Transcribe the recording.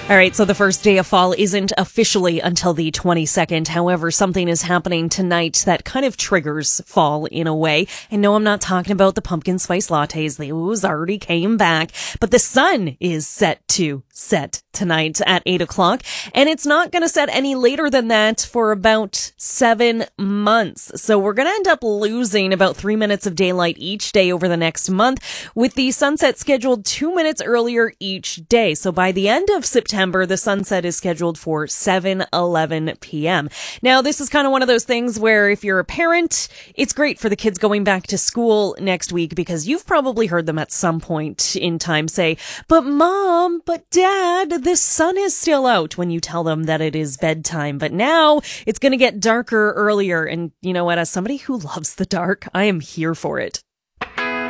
All right, so the first day of fall isn't officially until the 22nd. However, something is happening tonight that kind of triggers fall in a way. And no, I'm not talking about the pumpkin spice lattes. Those already came back. But the sun is set to set tonight at 8 o'clock. And it's not going to set any later than that for about 7 months. So we're going to end up losing about 3 minutes of daylight each day over the next month, with the sunset scheduled 2 minutes earlier each day. So by the end of September, the sunset is scheduled for 7:11 p.m. Now, this is kind of one of those things where if you're a parent, it's great for the kids going back to school next week, because you've probably heard them at some point in time say, "But Mom, but Dad, the sun is still out," when you tell them that it is bedtime. But now it's going to get darker earlier. And you know what? As somebody who loves the dark, I am here for it.